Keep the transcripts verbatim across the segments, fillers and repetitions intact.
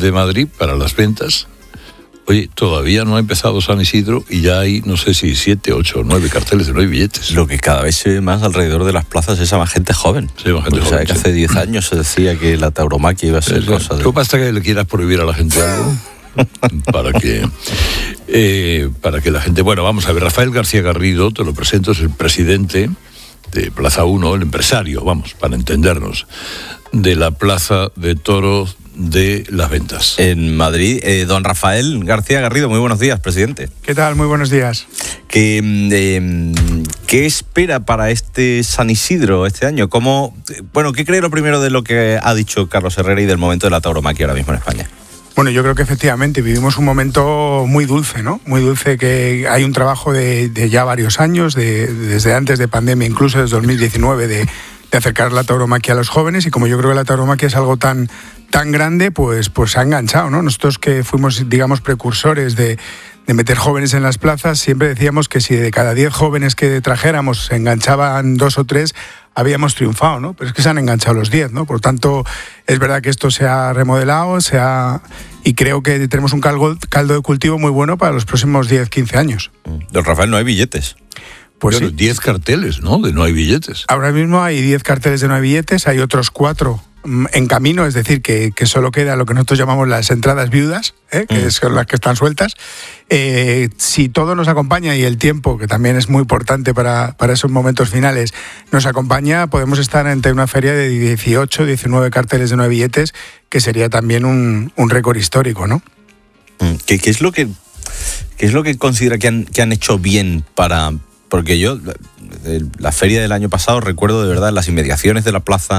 de Madrid para las ventas. Oye, todavía no ha empezado San Isidro y ya hay, no sé si siete, ocho, nueve carteles de no hay billetes. Lo que cada vez se ve más alrededor de las plazas es a más gente joven. Sí, más gente Porque joven. sabe que sí. hace diez años se decía que la tauromaquia iba a ser Sí, cosa de... ¿Qué pasa que le quieras prohibir a la gente algo? para que eh, para que la gente... Bueno, vamos a ver, Rafael García Garrido, te lo presento, es el presidente de Plaza uno, el empresario, vamos, para entendernos, de la Plaza de Toros de las Ventas. En Madrid, eh, don Rafael García Garrido, muy buenos días, presidente. ¿Qué tal? Muy buenos días. ¿Qué, eh, ¿Qué espera para este San Isidro este año? ¿Cómo, bueno, ¿qué cree lo primero de lo que ha dicho Carlos Herrera y del momento de la tauromaquia ahora mismo en España? Bueno, yo creo que efectivamente vivimos un momento muy dulce, ¿no? Muy dulce, que hay un trabajo de, de ya varios años, de, desde antes de pandemia, incluso desde dos mil diecinueve, de, de acercar la tauromaquia a los jóvenes, y como yo creo que la tauromaquia es algo tan, tan grande, pues, pues se ha enganchado, ¿no? Nosotros que fuimos, digamos, precursores de, de meter jóvenes en las plazas, siempre decíamos que si de cada diez jóvenes que trajéramos se enganchaban dos o tres, habíamos triunfado, ¿no? Pero es que se han enganchado los diez, ¿no? Por tanto, es verdad que esto se ha remodelado, se ha... y creo que tenemos un caldo, caldo de cultivo muy bueno para los próximos diez, quince años. Don Rafael, no hay billetes. Pues Pero sí. diez carteles, ¿no? De no hay billetes. Ahora mismo hay diez carteles de no hay billetes, hay otros cuatro en camino, es decir, que, que solo queda lo que nosotros llamamos las entradas viudas, ¿eh? que mm. son las que están sueltas. Eh, si todo nos acompaña y el tiempo, que también es muy importante para, para esos momentos finales, nos acompaña, podemos estar ante una feria de dieciocho, diecinueve carteles de no hay billetes, que sería también un, un récord histórico, ¿no? ¿Qué, qué es lo que qué es lo que considera que han, que han hecho bien para...? Porque yo, la feria del año pasado, recuerdo de verdad las inmediaciones de la plaza,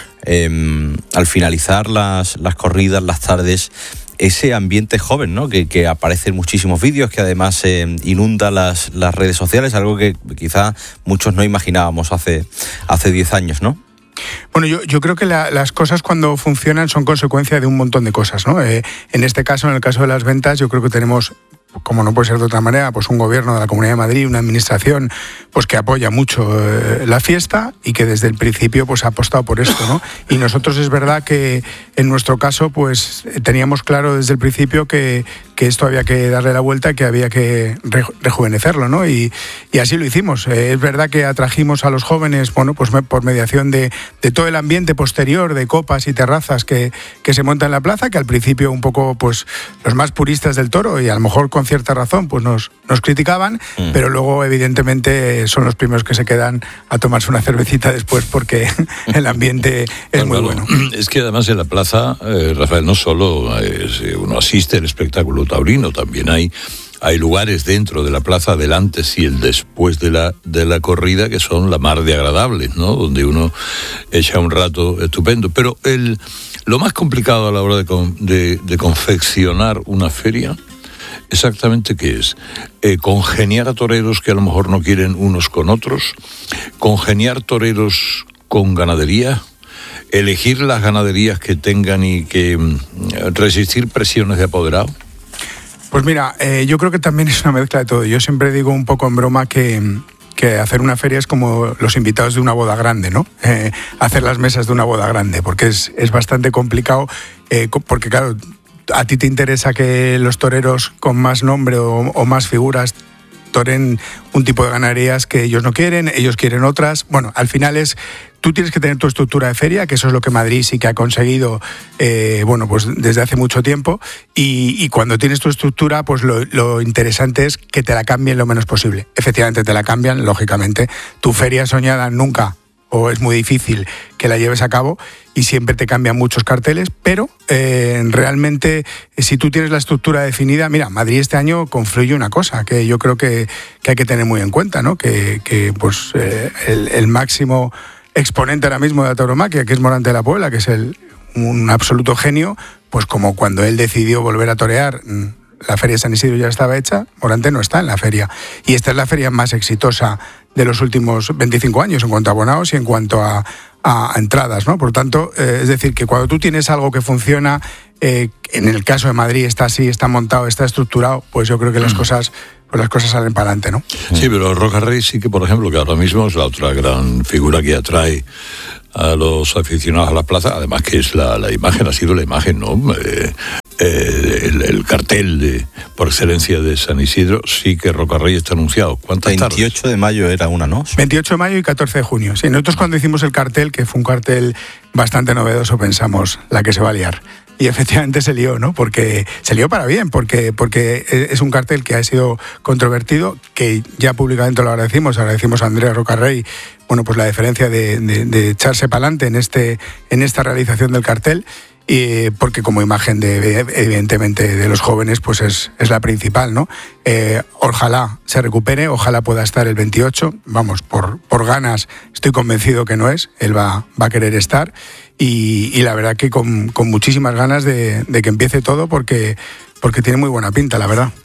eh, al finalizar las, las corridas, las tardes, ese ambiente joven, ¿no? Que, que aparece en muchísimos vídeos, que además eh, inunda las, las redes sociales, algo que quizá muchos no imaginábamos hace hace diez años, ¿no? Bueno, yo, yo creo que la, las cosas cuando funcionan son consecuencia de un montón de cosas, ¿no? Eh, en este caso, en el caso de las ventas, yo creo que tenemos, como no puede ser de otra manera, pues un gobierno de la Comunidad de Madrid, una administración pues que apoya mucho eh, la fiesta y que desde el principio pues ha apostado por esto, ¿no? Y nosotros es verdad que en nuestro caso pues teníamos claro desde el principio que, que esto había que darle la vuelta, que había que re, rejuvenecerlo, ¿no? Y, y así lo hicimos. Eh, es verdad que atrajimos a los jóvenes, bueno, pues me, por mediación de, de todo el ambiente posterior de copas y terrazas que, que se monta en la plaza, que al principio un poco pues los más puristas del toro y a lo mejor con cierta razón pues nos, nos criticaban, mm. pero luego evidentemente son los primeros que se quedan a tomarse una cervecita después porque el ambiente es bueno, muy bueno. bueno. Es que además en la plaza, eh, Rafael, no solo es, uno asiste al espectáculo taurino, también hay hay lugares dentro de la plaza del antes y el después de la de la corrida que son la mar de agradables, ¿no? Donde uno echa un rato estupendo. Pero el lo más complicado a la hora de, de, de confeccionar una feria, exactamente qué es, eh, congeniar a toreros que a lo mejor no quieren unos con otros, congeniar toreros con ganadería, elegir las ganaderías que tengan y que mm, resistir presiones de apoderado. Pues mira, eh, yo creo que también es una mezcla de todo. Yo siempre digo un poco en broma que, que hacer una feria es como los invitados de una boda grande, ¿no? Eh, hacer las mesas de una boda grande, porque es, es bastante complicado, eh, porque claro, a ti te interesa que los toreros con más nombre o, o más figuras toren un tipo de ganaderías que ellos no quieren, ellos quieren otras. Bueno, al final es, tú tienes que tener tu estructura de feria, que eso es lo que Madrid sí que ha conseguido, eh, bueno, pues desde hace mucho tiempo, y, y cuando tienes tu estructura, pues lo, lo interesante es que te la cambien lo menos posible. Efectivamente te la cambian, lógicamente. Tu feria soñada nunca, o es muy difícil que la lleves a cabo, y siempre te cambian muchos carteles, pero eh, realmente si tú tienes la estructura definida, mira, Madrid este año confluye una cosa que yo creo que, que hay que tener muy en cuenta, ¿no? Que, que pues eh, el, el máximo exponente ahora mismo de la tauromaquia, que es Morante de la Puebla, que es el, un absoluto genio, pues como cuando él decidió volver a torear, la feria de San Isidro ya estaba hecha, Morante no está en la feria. Y esta es la feria más exitosa de los últimos veinticinco años en cuanto a abonados y en cuanto a, a, a entradas, ¿no? Por tanto, eh, es decir, que cuando tú tienes algo que funciona, eh, en el caso de Madrid está así, está montado, está estructurado, pues yo creo que las cosas... pues las cosas salen para adelante, ¿no? Sí, pero Roca Rey sí que, por ejemplo, que ahora mismo es la otra gran figura que atrae a los aficionados a la plaza, además que es la, la imagen, ha sido la imagen, ¿no? Eh, eh, el, el cartel de por excelencia de San Isidro, sí que Rocarrey está anunciado. ¿Cuántas tardes? veintiocho de mayo era una, ¿no? veintiocho de mayo y catorce de junio. Sí, nosotros cuando hicimos el cartel, que fue un cartel bastante novedoso, pensamos, la que se va a liar. Y efectivamente se lió, ¿no? Porque se lió para bien, porque, porque es un cartel que ha sido controvertido, que ya públicamente lo agradecimos, agradecimos a Andrea Rocarrey, bueno, pues la deferencia de, de, de echarse para adelante en, este, en esta realización del cartel, y porque como imagen de, evidentemente, de los jóvenes, pues es, es la principal, ¿no? Eh, ojalá se recupere, ojalá pueda estar el veintiocho, vamos, por, por ganas estoy convencido que no es, él va, va a querer estar, y, y la verdad que con, con muchísimas ganas de, de que empiece todo, porque, porque tiene muy buena pinta, la verdad.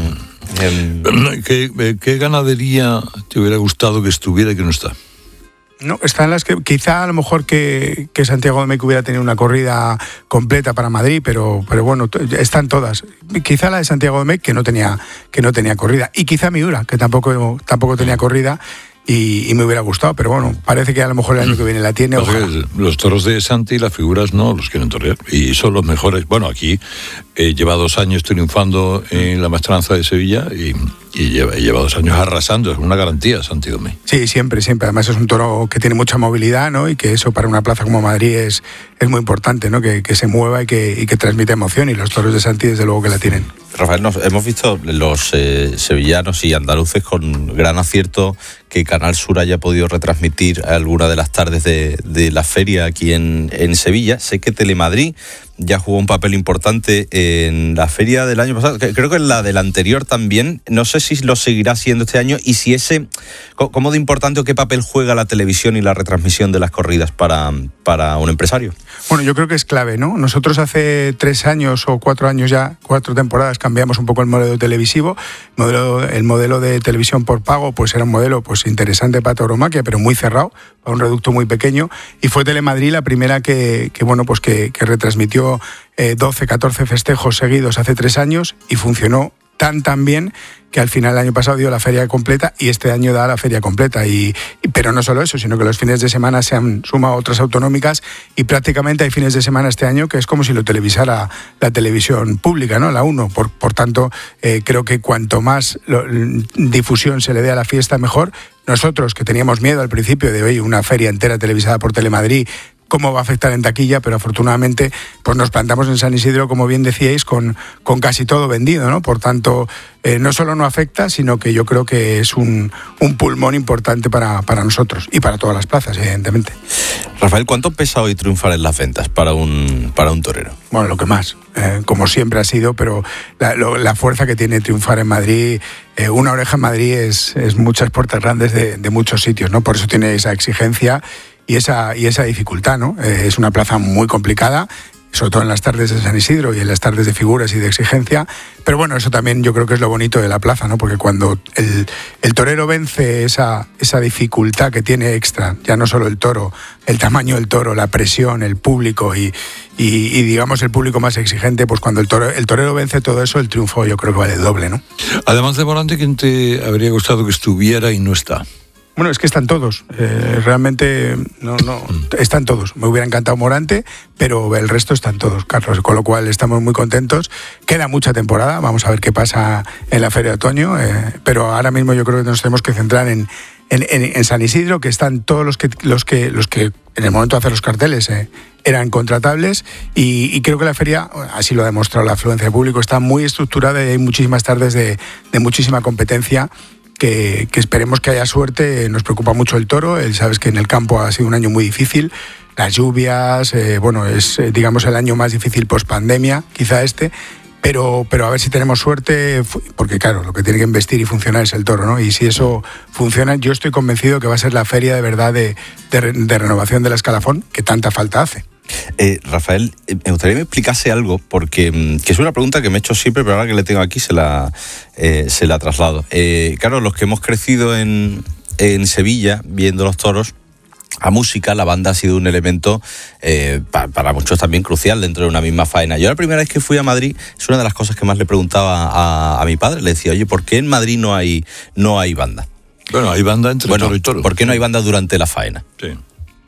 Mm. ¿Qué, ¿Qué ganadería te hubiera gustado que estuviera y que no está? No, están las que quizá a lo mejor que, que Santiago Domecq hubiera tenido una corrida completa para Madrid, pero, pero bueno, están todas. Quizá la de Santiago Domecq, que no tenía, que no tenía corrida, y quizá Miura, que tampoco, tampoco tenía corrida. Y, y me hubiera gustado, pero bueno, parece que a lo mejor el año que viene la tiene. O sea, los toros de Santi, las figuras no los quieren torear, y son los mejores. Bueno, aquí eh, lleva dos años triunfando en la Maestranza de Sevilla y, y lleva, lleva dos años arrasando, es una garantía Santi Domecq. Sí, siempre, siempre. Además es un toro que tiene mucha movilidad, ¿no? Y que eso para una plaza como Madrid es, es muy importante, ¿no? Que, que se mueva y que, y que transmite emoción, y los toros de Santi desde luego que la tienen. Rafael, nos hemos visto los eh, sevillanos y andaluces con gran acierto que Canal Sur haya podido retransmitir alguna de las tardes de, de la feria aquí en, en Sevilla. Sé que Telemadrid ya jugó un papel importante en la feria del año pasado, creo que en la del anterior también. No sé si lo seguirá siendo este año y si ese, ¿cómo de importante o qué papel juega la televisión y la retransmisión de las corridas para, para un empresario? Bueno, yo creo que es clave, ¿no? Nosotros hace tres años o cuatro años ya, cuatro temporadas, cambiamos un poco el modelo televisivo. El modelo, el modelo de televisión por pago, pues era un modelo pues interesante para tauromaquia, pero muy cerrado, para un reducto muy pequeño. Y fue Telemadrid la primera que, que bueno, pues que, que retransmitió eh, doce, catorce festejos seguidos hace tres años y funcionó tan tan bien que al final el año pasado dio la feria completa y este año da la feria completa. Y, y, pero no solo eso, sino que los fines de semana se han sumado otras autonómicas y prácticamente hay fines de semana este año que es como si lo televisara la televisión pública, ¿no? La uno. Por, por tanto, eh, creo que cuanto más lo, difusión se le dé a la fiesta, mejor. Nosotros, que teníamos miedo al principio de hoy una feria entera televisada por Telemadrid, cómo va a afectar en taquilla, pero afortunadamente pues nos plantamos en San Isidro, como bien decíais, con, con casi todo vendido, ¿no? Por tanto, eh, no solo no afecta, sino que yo creo que es un, un pulmón importante para, para nosotros y para todas las plazas, evidentemente. Rafael, ¿cuánto pesa hoy triunfar en las ventas para un, para un torero? Bueno, lo que más, eh, como siempre ha sido, pero la, lo, la fuerza que tiene triunfar en Madrid, eh, una oreja en Madrid es, es muchas puertas grandes de, de muchos sitios, ¿no? Por eso tiene esa exigencia y esa, y esa dificultad, ¿no? Eh, es una plaza muy complicada, sobre todo en las tardes de San Isidro y en las tardes de figuras y de exigencia, pero bueno, eso también yo creo que es lo bonito de la plaza, ¿no? Porque cuando el, el torero vence esa, esa dificultad que tiene extra, ya no solo el toro, el tamaño del toro, la presión, el público y, y, y digamos el público más exigente, pues cuando el, toro, el torero vence todo eso, el triunfo yo creo que vale el doble, ¿no? Además de Morante, ¿quién te habría gustado que estuviera y no está? Bueno, es que están todos, eh, realmente no, no, están todos. Me hubiera encantado Morante, pero el resto están todos, Carlos, con lo cual estamos muy contentos. Queda mucha temporada, vamos a ver qué pasa en la Feria de Otoño, eh, pero ahora mismo yo creo que nos tenemos que centrar en, en, en, en San Isidro, que están todos los que, los que, los que en el momento de hacer los carteles eh, eran contratables, y, y creo que la feria, así lo ha demostrado la afluencia de público, está muy estructurada y hay muchísimas tardes de, de muchísima competencia. Que, que esperemos que haya suerte. Nos preocupa mucho el toro, él, sabes que en el campo ha sido un año muy difícil, las lluvias, eh, bueno, es eh, digamos el año más difícil post pandemia, quizá este, pero, pero a ver si tenemos suerte, porque claro, lo que tiene que investir y funcionar es el toro, ¿no? Y si eso funciona, yo estoy convencido que va a ser la feria de verdad de, de, de renovación del escalafón, que tanta falta hace. Eh, Rafael, eh, me gustaría que me explicase algo, porque que es una pregunta que me he hecho siempre, pero ahora que le tengo aquí se la, eh, se la traslado. Eh, claro, los que hemos crecido en, en Sevilla viendo los toros, a música, la banda ha sido un elemento eh, para, para muchos también crucial dentro de una misma faena. Yo la primera vez que fui a Madrid, es una de las cosas que más le preguntaba a, a mi padre, le decía, oye, ¿por qué en Madrid no hay, no hay banda? Bueno, hay banda entre bueno, toro y toro. ¿Por qué no hay banda durante la faena? Sí.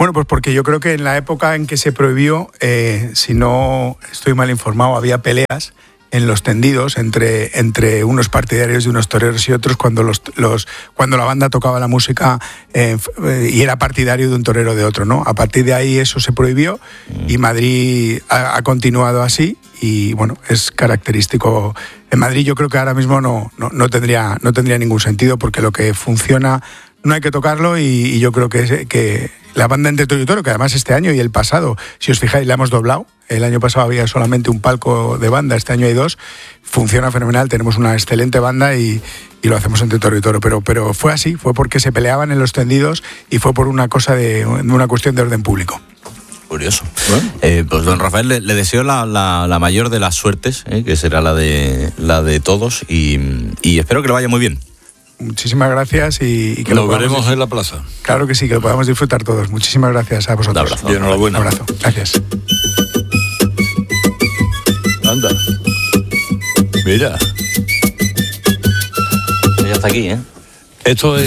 Bueno, pues porque yo creo que en la época en que se prohibió, eh, si no estoy mal informado, había peleas en los tendidos entre, entre unos partidarios de unos toreros y otros cuando los, los cuando la banda tocaba la música eh, y era partidario de un torero de otro, ¿no? A partir de ahí eso se prohibió y Madrid ha, ha continuado así y bueno, es característico. En Madrid yo creo que ahora mismo no, no, no tendría, no tendría ningún sentido porque lo que funciona no hay que tocarlo y, y yo creo que, que la banda Entre Toro y Toro, que además este año y el pasado, si os fijáis, la hemos doblado. El año pasado había solamente un palco de banda, este año hay dos. Funciona fenomenal, tenemos una excelente banda y, y lo hacemos Entre Toro y Toro. Pero, pero fue así, fue porque se peleaban en los tendidos y fue por una cosa de una cuestión de orden público. Curioso. Bueno. Eh, pues don Rafael, le, le deseo la, la, la mayor de las suertes, eh, que será la de, la de todos y, y espero que lo vaya muy bien. Muchísimas gracias y, y que lo lo veremos en la plaza. Claro que sí, que lo podamos disfrutar todos. Muchísimas gracias a vosotros. Un abrazo. Y enhorabuena. Un abrazo. Gracias. Anda. Mira. Ya está aquí, ¿eh? Esto es